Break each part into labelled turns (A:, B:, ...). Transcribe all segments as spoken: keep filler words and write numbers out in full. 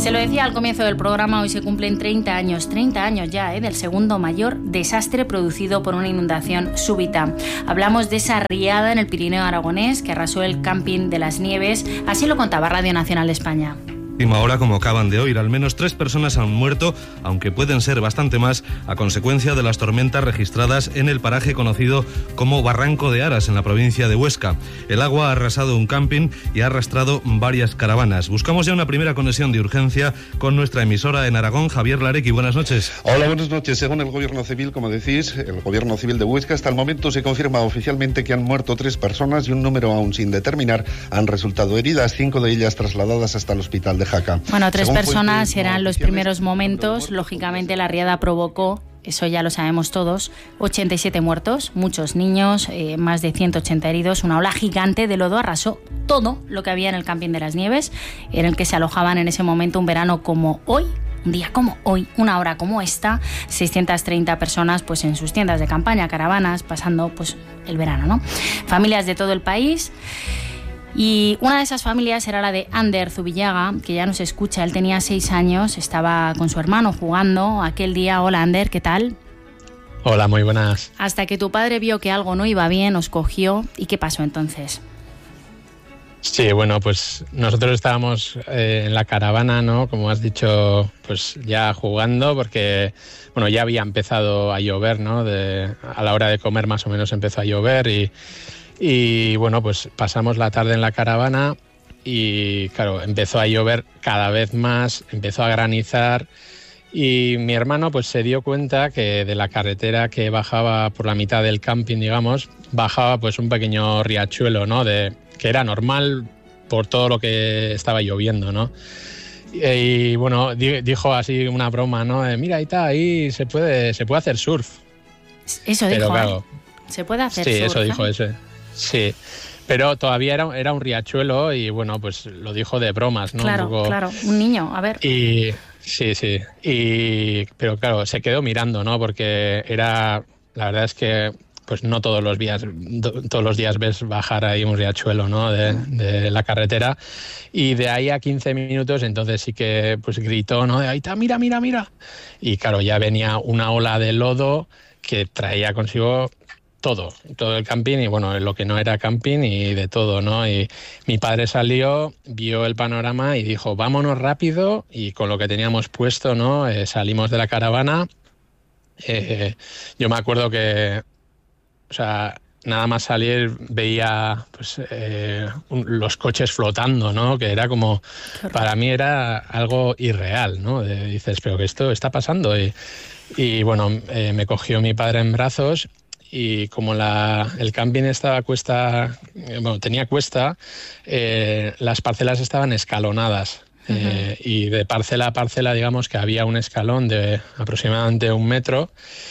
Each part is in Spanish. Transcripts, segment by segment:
A: Se lo decía al comienzo del programa, hoy se cumplen treinta años, treinta años ya, ¿eh? del segundo mayor desastre producido por una inundación súbita. Hablamos de esa riada en el Pirineo aragonés que arrasó el camping de las Nieves. Así lo contaba Radio Nacional de España.
B: Última hora, como acaban de oír, al menos tres personas han muerto, aunque pueden ser bastante más, a consecuencia de las tormentas registradas en el paraje conocido como Barranco de Aras, en la provincia de Huesca. El agua ha arrasado un camping y ha arrastrado varias caravanas. Buscamos ya una primera conexión de urgencia con nuestra emisora en Aragón. Javier Larequi, buenas noches.
C: Hola, buenas noches. Según el Gobierno Civil, como decís, el Gobierno Civil de Huesca, hasta el momento se confirma oficialmente que han muerto tres personas y un número aún sin determinar han resultado heridas, cinco de ellas trasladadas hasta el hospital de Jaca.
A: Bueno, tres Según personas eran los primeros momentos. Lógicamente la riada provocó, eso ya lo sabemos todos, ochenta y siete muertos, muchos niños, eh, más de ciento ochenta heridos. Una ola gigante de lodo arrasó todo lo que había en el camping de las Nieves, en el que se alojaban en ese momento, un verano como hoy, un día como hoy, una hora como esta, seiscientas treinta personas pues en sus tiendas de campaña, caravanas, pasando pues el verano, ¿no? Familias de todo el país. Y una de esas familias era la de Ander Zubillaga, que ya nos escucha. Él tenía seis años, estaba con su hermano jugando aquel día. Hola, Ander, ¿qué tal?
D: Hola, muy buenas.
A: Hasta que tu padre vio que algo no iba bien, os cogió. ¿Y qué pasó entonces?
D: Sí, bueno, pues nosotros estábamos eh, en la caravana, ¿no? Como has dicho, pues ya jugando, porque bueno, ya había empezado a llover, ¿no? De, a la hora de comer más o menos empezó a llover y... Y bueno, pues pasamos la tarde en la caravana y claro, empezó a llover cada vez más, empezó a granizar y mi hermano pues se dio cuenta que de la carretera que bajaba por la mitad del camping, digamos, bajaba pues un pequeño riachuelo, ¿no? De, que era normal por todo lo que estaba lloviendo, ¿no? Y, y bueno, di, dijo así una broma, ¿no? De, mira, ahí está, ahí se puede, se puede hacer surf.
A: Eso dijo,
D: Pero, claro,
A: ¿eh? Se puede hacer
D: sí,
A: surf.
D: Sí, eso
A: ¿eh?
D: dijo ese. Sí, pero todavía era, era un riachuelo y bueno, pues lo dijo de bromas, ¿no?
A: Claro,
D: un poco...
A: claro, un niño, a ver.
D: Y sí, sí, y pero claro, se quedó mirando, ¿no? Porque era, la verdad es que pues no todos los días, todos los días ves bajar ahí un riachuelo, ¿no? De, de la carretera y de ahí a quince minutos, entonces sí que pues gritó, ¿no? De ahí está, mira, mira, mira. Y claro, ya venía una ola de lodo que traía consigo todo, todo el camping y bueno, lo que no era camping y de todo, ¿no? Y mi padre salió, vio el panorama y dijo, vámonos rápido, y con lo que teníamos puesto, ¿no? Eh, salimos de la caravana. Eh, yo me acuerdo que, o sea, nada más salir veía pues eh, un, los coches flotando, ¿no? Que era como, para mí era algo irreal, ¿no? De, dices, pero que esto está pasando y, y bueno, eh, me cogió mi padre en brazos. Y como la, el camping estaba cuesta, bueno, tenía cuesta, eh, las parcelas estaban escalonadas. Uh-huh. eh, y de parcela a parcela, digamos que había un escalón de aproximadamente un metro.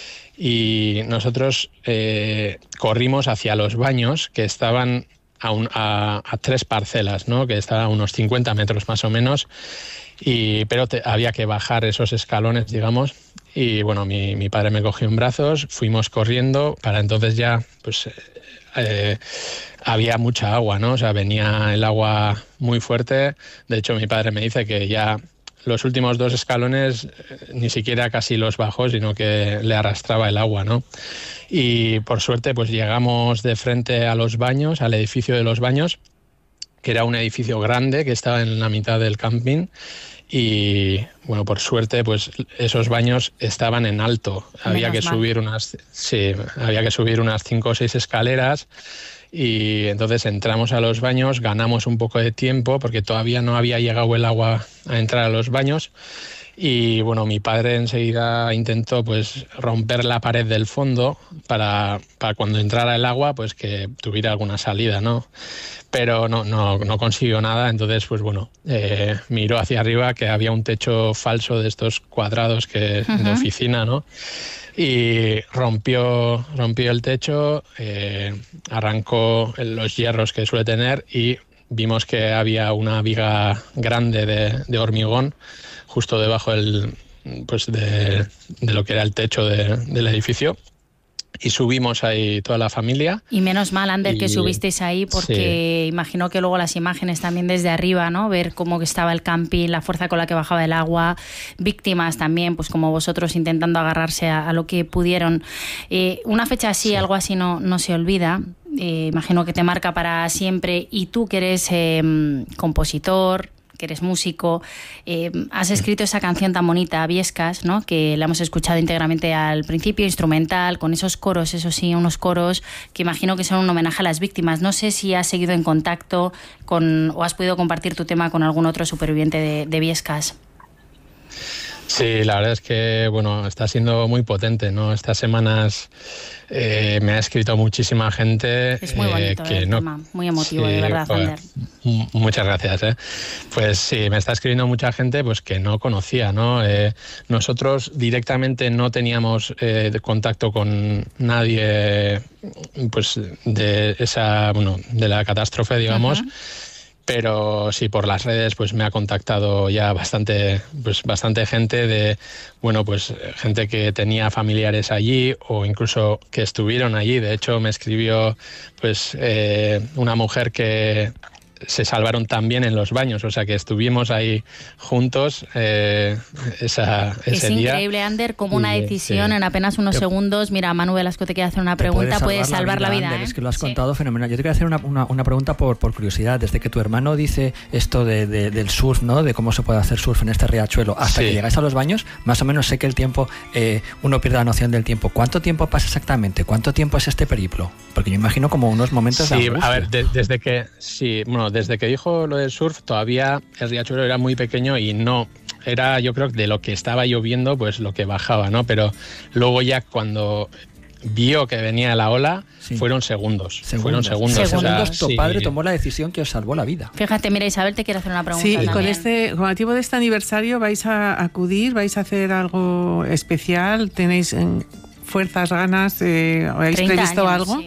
D: Y nosotros eh, corrimos hacia los baños que estaban a, un, a, a tres parcelas, ¿no? Que estaban a unos cincuenta metros más o menos. Y, pero te, había que bajar esos escalones, digamos. Y bueno, mi, mi padre me cogió en brazos, fuimos corriendo, para entonces ya pues eh, había mucha agua, ¿no? O sea, venía el agua muy fuerte. De hecho, mi padre me dice que ya los últimos dos escalones eh, ni siquiera casi los bajó, sino que le arrastraba el agua, ¿no? Y por suerte pues llegamos de frente a los baños, al edificio de los baños, que era un edificio grande que estaba en la mitad del camping. Y bueno, por suerte pues esos baños estaban en alto, había que subir unas sí, había que subir unas cinco o seis escaleras y entonces entramos a los baños, ganamos un poco de tiempo porque todavía no había llegado el agua a entrar a los baños y bueno, mi padre enseguida intentó pues romper la pared del fondo para, para cuando entrara el agua pues que tuviera alguna salida, ¿no? Pero no, no, no consiguió nada, entonces pues bueno, eh, miró hacia arriba que había un techo falso de estos cuadrados que uh-huh. de oficina, ¿no? Y rompió, rompió el techo, eh, arrancó los hierros que suele tener y vimos que había una viga grande de, de hormigón justo debajo del, pues de, de lo que era el techo de, del edificio. y subimos ahí toda la familia.
A: Y menos mal, Ander,
D: y,
A: que subisteis ahí, porque sí. Imagino que luego las imágenes también desde arriba, ¿no? Ver cómo estaba el camping, la fuerza con la que bajaba el agua, víctimas también, pues como vosotros intentando agarrarse a, a lo que pudieron. Eh, una fecha así, sí. algo así no, no se olvida. Eh, imagino que te marca para siempre. Y tú que eres eh, compositor, que eres músico, eh, has escrito esa canción tan bonita, Viescas, ¿no? Que la hemos escuchado íntegramente al principio, instrumental, con esos coros, eso sí, unos coros que imagino que son un homenaje a las víctimas. No sé si has seguido en contacto con o has podido compartir tu tema con algún otro superviviente de, de Viescas.
D: Sí, la verdad es que bueno, está siendo muy potente, ¿no? Estas semanas eh, me ha escrito muchísima gente.
A: Es muy bonito eh, que el no, tema, muy emotivo, sí, de verdad, pues, Ander.
D: Muchas gracias. ¿eh? Pues sí, me está escribiendo mucha gente pues que no conocía, ¿no? Eh, nosotros directamente no teníamos eh, contacto con nadie, pues de esa, bueno, de la catástrofe, digamos. Uh-huh. Pero sí, por las redes pues me ha contactado ya bastante pues bastante gente de bueno pues gente que tenía familiares allí o incluso que estuvieron allí. De hecho me escribió pues eh, una mujer que se salvaron también en los baños, o sea que estuvimos ahí juntos eh, esa, ese
A: es
D: día.
A: Es increíble, Ander, como una decisión sí. en apenas unos segundos. Mira, Manu Velasco te quiere hacer una pregunta, puedes salvar, salvar la vida. La vida
E: Ander,
A: ¿eh?
E: Es que lo has
A: sí.
E: contado fenomenal. Yo te quiero hacer una, una, una pregunta por, por curiosidad. Desde que tu hermano dice esto de, de, del surf, ¿no? De cómo se puede hacer surf en este riachuelo, hasta sí. que llegáis a los baños, más o menos sé que el tiempo, eh, uno pierde la noción del tiempo. ¿Cuánto tiempo pasa exactamente? ¿Cuánto tiempo es este periplo? Porque yo imagino como unos momentos
D: sí,
E: de angustia.
D: A ver, de, desde que sí, bueno, desde que dijo lo del surf, todavía el riachuelo era muy pequeño y no era, yo creo, de lo que estaba lloviendo, pues lo que bajaba, ¿no? Pero luego ya cuando vio que venía la ola, sí. fueron segundos, segundos. Fueron segundos.
E: Segundos, o sea, tu
D: sí.
E: padre tomó la decisión que os salvó la vida.
A: Fíjate, mira, Isabel te quiere hacer una pregunta.
F: Sí,
A: también.
F: y con este, con motivo de este aniversario, ¿vais a acudir? ¿Vais a hacer algo especial? ¿Tenéis en fuerzas, ganas? Eh, ¿Habéis previsto
A: años,
F: algo?
A: Sí.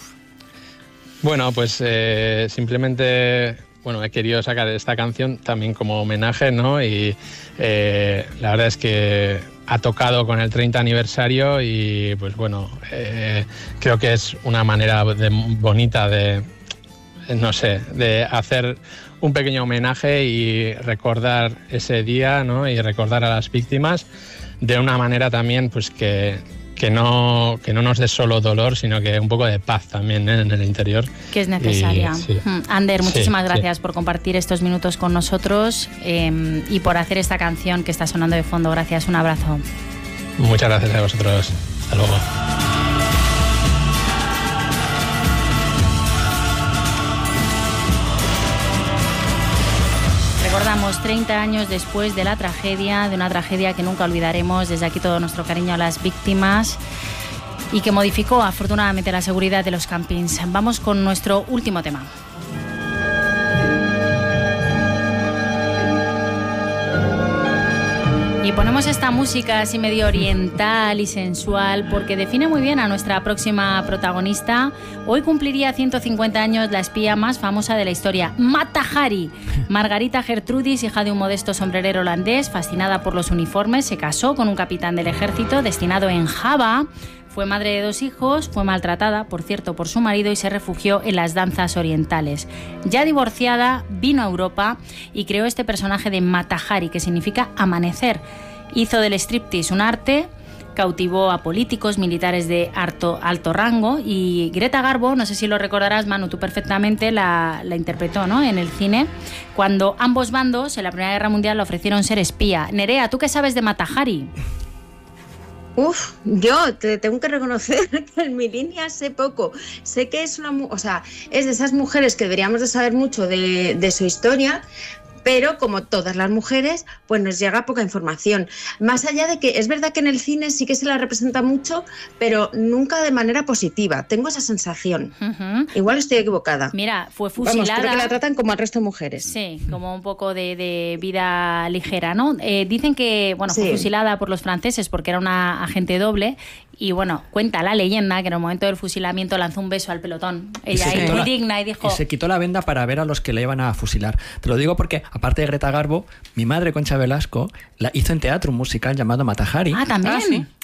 D: Bueno, pues eh, simplemente bueno, he querido sacar esta canción también como homenaje, ¿no? Y eh, la verdad es que ha tocado con el treinta aniversario y pues bueno, eh, creo que es una manera de, bonita de, no sé, de hacer un pequeño homenaje y recordar ese día, ¿no? Y recordar a las víctimas de una manera también pues que... que no que no nos dé solo dolor, sino que un poco de paz también ¿eh? en el interior.
A: Que es necesaria. Y, sí. Ander, muchísimas sí, gracias sí. por compartir estos minutos con nosotros eh, y por hacer esta canción que está sonando de fondo. Gracias, un abrazo.
D: Muchas gracias a vosotros. Hasta luego.
A: Recordamos treinta años después de la tragedia, de una tragedia que nunca olvidaremos. Desde aquí todo nuestro cariño a las víctimas y que modificó afortunadamente la seguridad de los campings. Vamos con nuestro último tema. Y ponemos esta música así medio oriental y sensual porque define muy bien a nuestra próxima protagonista. Hoy cumpliría ciento cincuenta años la espía más famosa de la historia, Mata Hari. Margarita Gertrudis, hija de un modesto sombrerero holandés, fascinada por los uniformes, se casó con un capitán del ejército destinado en Java. Fue madre de dos hijos, fue maltratada, por cierto, por su marido y se refugió en las danzas orientales. Ya divorciada, vino a Europa y creó este personaje de Mata Hari, que significa amanecer. Hizo del striptease un arte, cautivó a políticos, militares de alto, alto rango y Greta Garbo, no sé si lo recordarás, Manu, tú perfectamente, la, la interpretó, ¿no?, en el cine, cuando ambos bandos en la Primera Guerra Mundial le ofrecieron ser espía. Nerea, ¿tú qué sabes de Mata Hari?
G: Uf, yo te tengo que reconocer que en mi línea sé poco. Sé que es una, o sea, es de esas mujeres que deberíamos de saber mucho de, de su historia, pero como todas las mujeres, pues nos llega poca información. Más allá de que es verdad que en el cine sí que se la representa mucho, pero nunca de manera positiva. Tengo esa sensación. Uh-huh. Igual estoy equivocada.
A: Mira, fue fusilada.
G: Vamos, creo que la tratan como al resto de mujeres.
A: Sí, como un poco de, de vida ligera, ¿no? Eh, dicen que, bueno, sí. fue fusilada por los franceses porque era una agente doble. Y bueno, cuenta la leyenda que en el momento del fusilamiento lanzó un beso al pelotón. Ella ahí muy digna y dijo...
E: Y se quitó la venda para ver a los que le iban a fusilar. Te lo digo porque, aparte de Greta Garbo, mi madre, Concha Velasco, la hizo en teatro un musical llamado Mata Hari.
A: Ah, ¿también? Ah, ¿sí?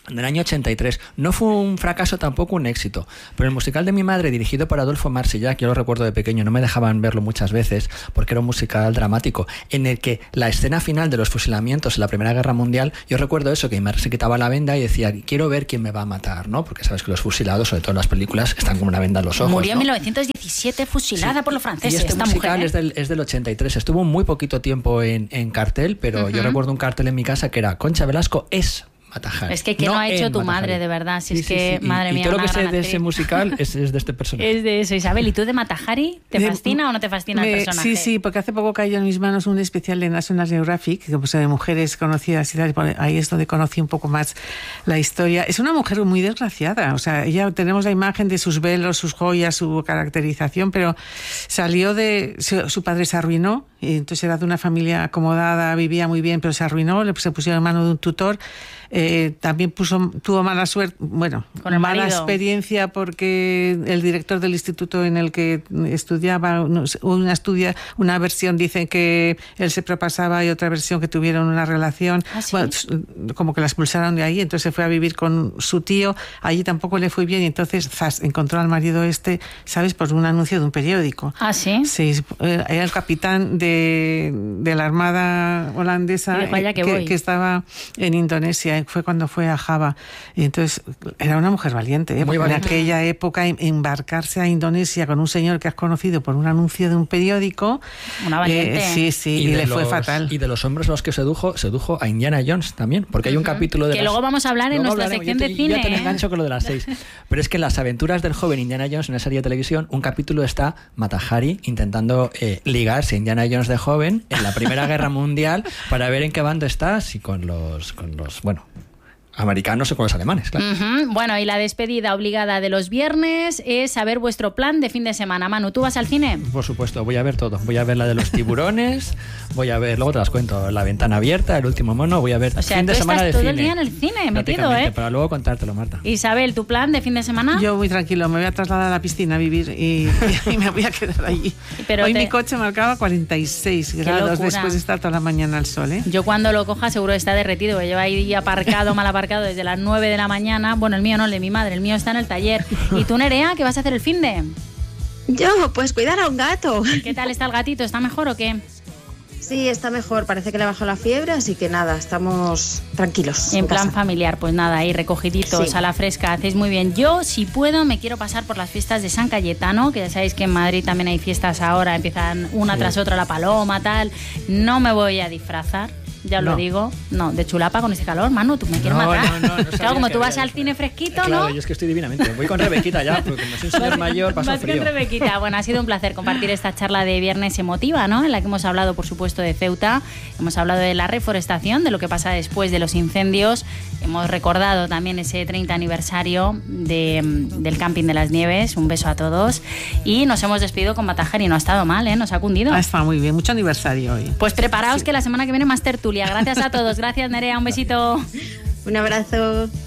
E: del año ochenta y tres. No fue un fracaso, tampoco un éxito, pero el musical de mi madre, dirigido por Adolfo Marsillac, yo lo recuerdo de pequeño, no me dejaban verlo muchas veces porque era un musical dramático, en el que la escena final de los fusilamientos en la Primera Guerra Mundial, yo recuerdo eso, que mi madre se quitaba la venda y decía, quiero ver quién me va a matar, ¿no? Porque sabes que los fusilados, sobre todo en las películas, están con una venda en los ojos.
A: Murió en
E: ¿no?
A: mil novecientos diecisiete fusilada sí. por los franceses.
E: Y este
A: esta
E: musical
A: mujer, ¿eh?
E: es, del, es del ochenta y tres, estuvo muy poquito tiempo en, en cartel, pero uh-huh. yo recuerdo un cartel en mi casa que era Concha Velasco es Mata Hari.
A: Es que ¿qué no, no ha hecho tu Mata madre, Hari. De verdad? Si sí, es que, sí, sí. madre
E: y,
A: mía,
E: y todo lo que sé de
A: actriz.
E: Ese musical es, es de este personaje.
A: Es de eso, Isabel. ¿Y tú de Mata Hari? ¿Te de, fascina o no te fascina me, el personaje?
F: Sí, sí, porque hace poco cayó en mis manos un especial de National Geographic, que pues, de mujeres conocidas y tal. Ahí es donde conocí un poco más la historia. Es una mujer muy desgraciada. O sea, ella tenemos la imagen de sus velos, sus joyas, su caracterización, pero salió de... Su, su padre se arruinó, y entonces era de una familia acomodada, vivía muy bien, pero se arruinó, le se pusieron en mano de un tutor. Eh, también puso, tuvo mala suerte, bueno,
A: Con el
F: mala
A: marido.
F: experiencia porque el director del instituto en el que estudiaba, una estudia, una versión dice que él se propasaba y otra versión que tuvieron una relación,
A: ¿Ah, sí?
F: bueno, como que la expulsaron de ahí, entonces se fue a vivir con su tío, allí tampoco le fue bien y entonces zas, encontró al marido este, ¿sabes? Por un anuncio de un periódico.
A: ¿Ah, sí?
F: Sí, era el capitán de, de la Armada holandesa
A: dijo, que,
F: que, que estaba en Indonesia. Fue cuando fue a Java. Y entonces era una mujer valiente, ¿eh? Muy valiente. En aquella época embarcarse a Indonesia con un señor que has conocido por un anuncio de un periódico.
A: Una valiente.
F: Eh, sí, sí, y, y le los, fue fatal.
E: Y de los hombres los que sedujo, sedujo a Indiana Jones también, porque hay un uh-huh. capítulo de
A: que
E: las,
A: luego vamos a hablar en nuestra sección
E: te,
A: de cine.
E: Ya te lo engancho con lo de las seis. Pero es que en las aventuras del joven Indiana Jones, en una serie de televisión, un capítulo está Mata Hari intentando eh, ligarse a Indiana Jones de joven en la Primera Guerra Mundial para ver en qué bando estás y con los, con los bueno... americanos o con los alemanes, claro.
A: Uh-huh. Bueno, y la despedida obligada de los viernes es saber vuestro plan de fin de semana. Manu, ¿tú vas al cine?
E: Por supuesto, voy a ver todo. Voy a ver la de los tiburones, voy a ver, luego te las cuento, La Ventana Abierta, El Último Mono, voy a ver
A: o sea,
E: fin de semana de
A: todo
E: cine.
A: El día en el cine, metido, ¿eh?
E: Para luego contártelo, Marta.
A: Isabel, ¿tu plan de fin de semana?
F: Yo muy tranquilo, me voy a trasladar a la piscina a vivir y, y me voy a quedar allí.
A: Pero
F: Hoy
A: te...
F: mi coche marcaba cuarenta y seis grados después de estar toda la mañana al sol, ¿eh?
A: Yo cuando lo coja seguro está derretido, lleva ahí aparcado, mal aparcado desde las nueve de la mañana. Bueno, el mío no, el de mi madre, el mío está en el taller. ¿Y tú, Nerea, qué vas a hacer el finde?
G: Yo, pues cuidar a un gato.
A: ¿Qué tal está el gatito? ¿Está mejor o qué?
G: Sí, está mejor, parece que le bajó la fiebre, así que nada, estamos tranquilos.
A: En, en plan
G: casa.
A: familiar, pues nada, ahí recogiditos
G: sí.
A: a la fresca, hacéis muy bien. Yo, si puedo, me quiero pasar por las fiestas de San Cayetano, que ya sabéis que en Madrid también hay fiestas ahora, empiezan una sí. tras otra, la paloma, tal. No me voy a disfrazar. Ya os no. lo digo, no, de chulapa con este calor, Manu, tú me quieres
E: no,
A: matar.
E: No, no, no
A: claro, como tú vas
E: había,
A: al cine fresquito,
E: claro,
A: ¿no?
E: Claro, yo es que estoy divinamente. Voy con Rebequita ya, porque como soy un señor mayor, paso
A: Más
E: frío.
A: Con Rebequita. Bueno, ha sido un placer compartir esta charla de viernes emotiva, ¿no? En la que hemos hablado, por supuesto, de Ceuta, hemos hablado de la reforestación, de lo que pasa después de los incendios, hemos recordado también ese treinta aniversario de, del Camping de las Nieves, un beso a todos, y nos hemos despedido con Mata Hari, no ha estado mal, ¿eh? Nos ha cundido.
F: Ah, está muy bien, mucho aniversario hoy.
A: Pues preparaos
F: sí.
A: que la semana que viene más tertulia. Gracias a todos. Gracias, Nerea. Un besito.
G: Un abrazo.